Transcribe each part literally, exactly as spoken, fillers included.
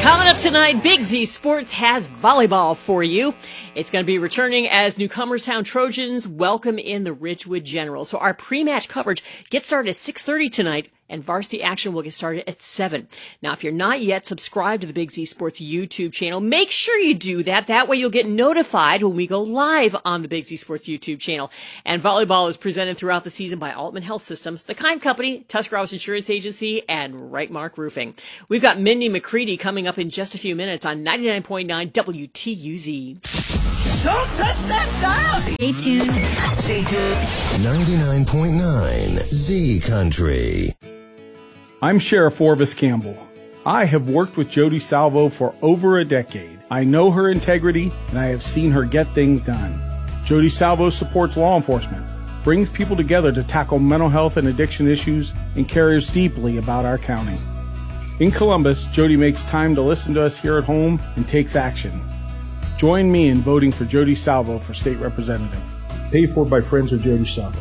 Coming up tonight, Big Z Sports has volleyball for you. It's going to be returning as Newcomerstown Trojans welcome in the Ridgewood Generals. So our pre-match coverage gets started at six thirty tonight, and varsity action will get started at seven. Now, if you're not yet subscribed to the Big Z Sports YouTube channel, make sure you do that. That way you'll get notified when we go live on the Big Z Sports YouTube channel. And volleyball is presented throughout the season by Altman Health Systems, The Kime Company, Tuscarawas Insurance Agency, and Rightmark Roofing. We've got Mindy McCready coming up in just a few minutes on ninety-nine point nine W T U Z. Don't touch that dial! Stay tuned. Stay tuned. ninety-nine point nine Z Country. I'm Sheriff Orvis Campbell. I have worked with Jody Salvo for over a decade. I know her integrity, and I have seen her get things done. Jody Salvo supports law enforcement, brings people together to tackle mental health and addiction issues, and cares deeply about our county. In Columbus, Jody makes time to listen to us here at home and takes action. Join me in voting for Jody Salvo for state representative. Paid for by friends of Jody Salvo.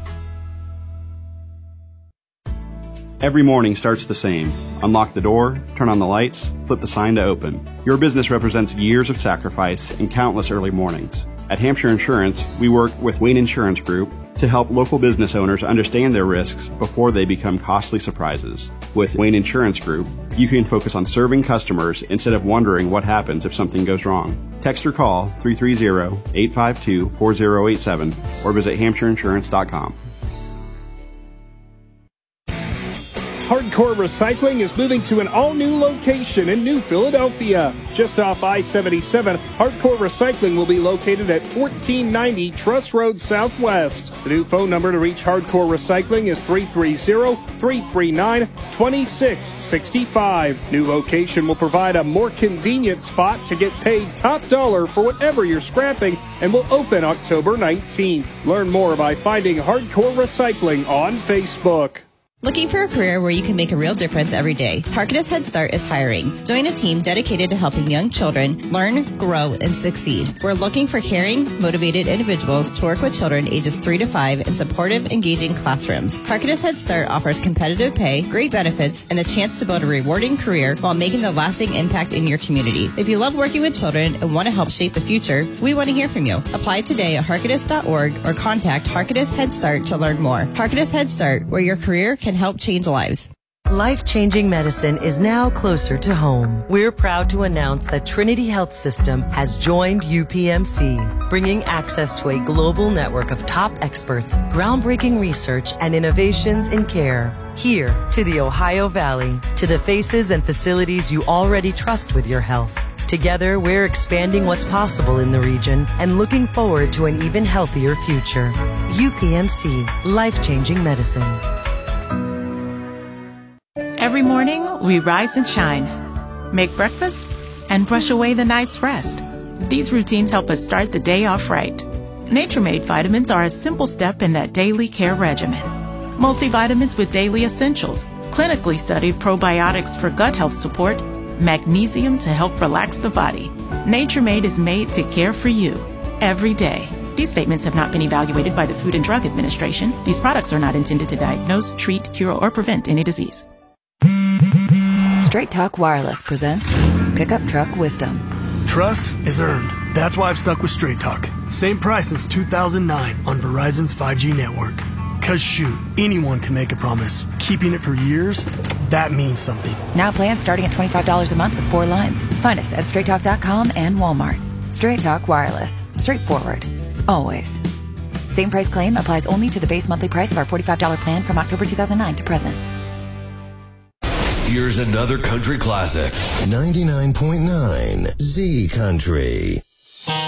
Every morning starts the same. Unlock the door, turn on the lights, flip the sign to open. Your business represents years of sacrifice and countless early mornings. At Hampshire Insurance, we work with Wayne Insurance Group to help local business owners understand their risks before they become costly surprises. With Wayne Insurance Group, you can focus on serving customers instead of wondering what happens if something goes wrong. Text or call three three zero, eight five two, four zero eight seven or visit hampshire insurance dot com. Hardcore Recycling is moving to an all-new location in New Philadelphia. Just off I seventy-seven, Hardcore Recycling will be located at fourteen ninety Truss Road Southwest. The new phone number to reach Hardcore Recycling is three three zero, three three nine, two six six five. New location will provide a more convenient spot to get paid top dollar for whatever you're scrapping and will open October nineteenth. Learn more by finding Hardcore Recycling on Facebook. Looking for a career where you can make a real difference every day? Harkness Head Start is hiring. Join a team dedicated to helping young children learn, grow, and succeed. We're looking for caring, motivated individuals to work with children ages three to five in supportive, engaging classrooms. Harkness Head Start offers competitive pay, great benefits, and a chance to build a rewarding career while making the lasting impact in your community. If you love working with children and want to help shape the future, we want to hear from you. Apply today at harkness dot org or contact Harkness Head Start to learn more. Harkness Head Start, where your career can help change lives. Life-changing medicine is now closer to home. We're proud to announce that Trinity Health System has joined U P M C, bringing access to a global network of top experts, groundbreaking research, and innovations in care. Here to the Ohio Valley, to the faces and facilities you already trust with your health. Together, we're expanding what's possible in the region and looking forward to an even healthier future. U P M C, life-changing medicine. Every morning, we rise and shine, make breakfast, and brush away the night's rest. These routines help us start the day off right. Nature-Made vitamins are a simple step in that daily care regimen. Multivitamins with daily essentials, clinically studied probiotics for gut health support, magnesium to help relax the body. Nature-Made is made to care for you every day. These statements have not been evaluated by the Food and Drug Administration. These products are not intended to diagnose, treat, cure, or prevent any disease. Straight Talk Wireless presents Pickup Truck Wisdom. Trust is earned. That's why I've stuck with Straight Talk. Same price since two thousand nine on Verizon's five G network. Cause shoot, anyone can make a promise. Keeping it for years, that means something. Now plans starting at twenty-five dollars a month with four lines. Find us at straight talk dot com and Walmart. Straight Talk Wireless. Straightforward. Always. Same price claim applies only to the base monthly price of our forty-five dollars plan from October two thousand nine to present. Here's another country classic. ninety-nine point nine Z Country.